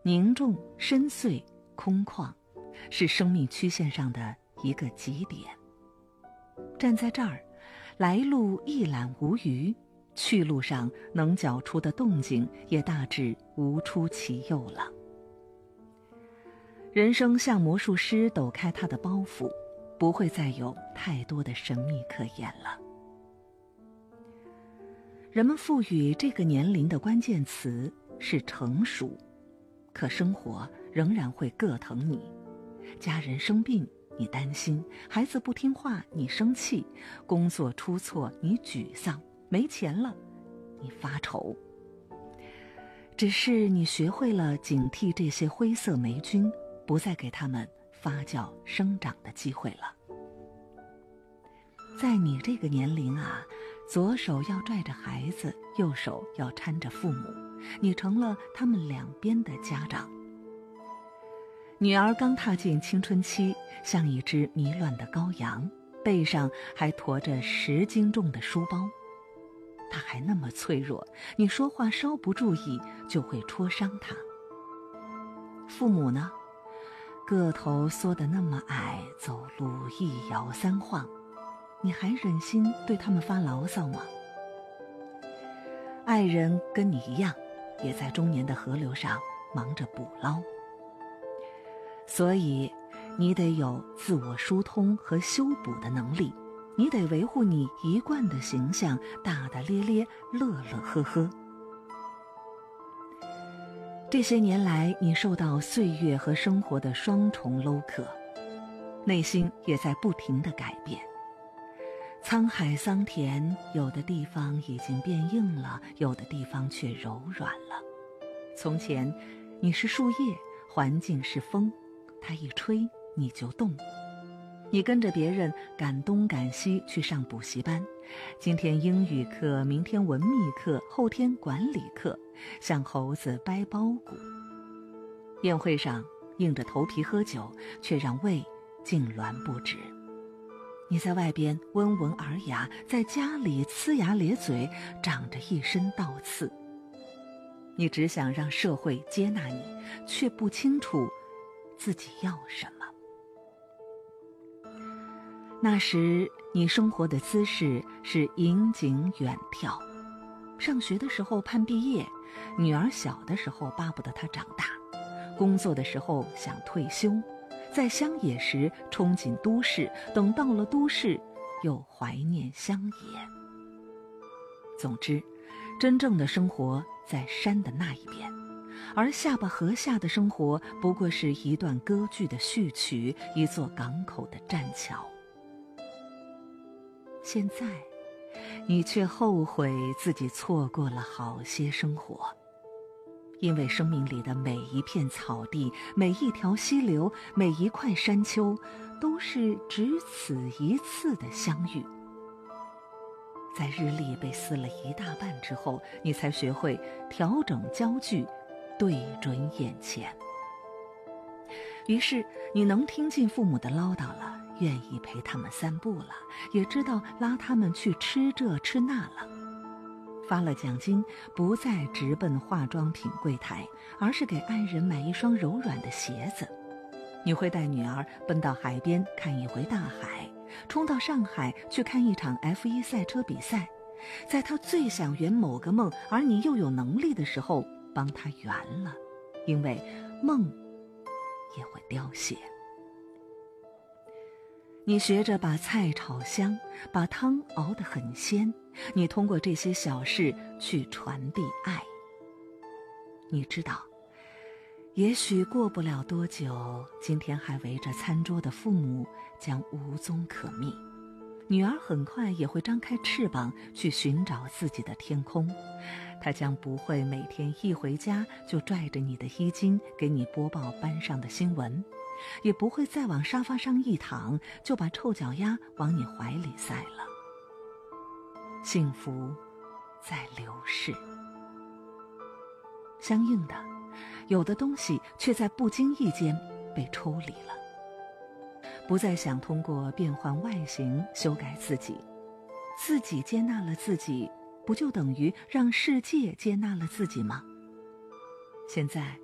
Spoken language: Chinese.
凝重、深邃、空旷，是生命曲线上的一个极点。站在这儿，来路一览无余，去路上能搅出的动静也大致无出其右了。人生像魔术师抖开他的包袱，不会再有太多的神秘可言了。人们赋予这个年龄的关键词是成熟，可生活仍然会各疼你。家人生病，你担心；孩子不听话，你生气；工作出错，你沮丧；没钱了，你发愁。只是你学会了警惕这些灰色霉菌，不再给它们发酵生长的机会了。在你这个年龄啊，左手要拽着孩子，右手要搀着父母，你成了他们两边的家长。女儿刚踏进青春期，像一只迷乱的羔羊，背上还驮着10斤重的书包。她还那么脆弱，你说话稍不注意就会戳伤她。父母呢，个头缩得那么矮，走路一摇三晃，你还忍心对他们发牢骚吗？爱人跟你一样，也在中年的河流上忙着捕捞。所以你得有自我疏通和修补的能力，你得维护你一贯的形象，大大咧咧，乐乐呵呵。这些年来，你受到岁月和生活的双重镂刻，内心也在不停地改变。沧海桑田，有的地方已经变硬了，有的地方却柔软了。从前你是树叶，环境是风，它一吹你就动。你跟着别人赶东赶西去上补习班，今天英语课，明天文秘课，后天管理课，像猴子掰包谷。宴会上硬着头皮喝酒，却让胃痉挛不止。你在外边温文尔雅，在家里呲牙咧嘴，长着一身倒刺。你只想让社会接纳你，却不清楚自己要什么。那时你生活的姿势是引颈远眺，上学的时候盼毕业，女儿小的时候巴不得她长大，工作的时候想退休，在乡野时憧憬都市，等到了都市又怀念乡野。总之，真正的生活在山的那一边，而下巴河下的生活不过是一段歌剧的序曲，一座港口的栈桥。现在你却后悔自己错过了好些生活，因为生命里的每一片草地，每一条溪流，每一块山丘，都是只此一次的相遇。在日历被撕了一大半之后，你才学会调整焦距，对准眼前。于是你能听进父母的唠叨了，愿意陪他们散步了，也知道拉他们去吃这吃那了。发了奖金，不再直奔化妆品柜台，而是给爱人买一双柔软的鞋子。你会带女儿奔到海边看一回大海，冲到上海去看一场 F1 赛车比赛，在她最想圆某个梦，而你又有能力的时候帮她圆了，因为梦也会凋谢。你学着把菜炒香，把汤熬得很鲜，你通过这些小事去传递爱。你知道，也许过不了多久，今天还围着餐桌的父母将无踪可觅，女儿很快也会张开翅膀去寻找自己的天空。她将不会每天一回家就拽着你的衣襟给你播报班上的新闻，也不会再往沙发上一躺就把臭脚丫往你怀里塞了。幸福在流逝，相应的，有的东西却在不经意间被抽离了。不再想通过变换外形修改自己，自己接纳了自己，不就等于让世界接纳了自己吗？现在